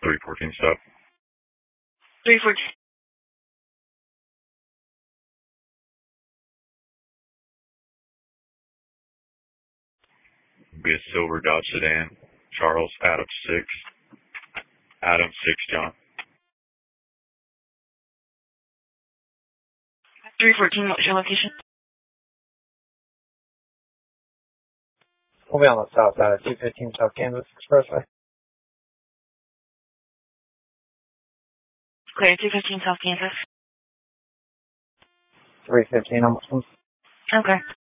314 stop. 314. Be a silver Dodge sedan. Charles, Adam 6. Adam 6, John. 314, what's your location? We'll be on the south side of 215 South Kansas Expressway. Clear, 215 South Kansas. 315 almost. Okay.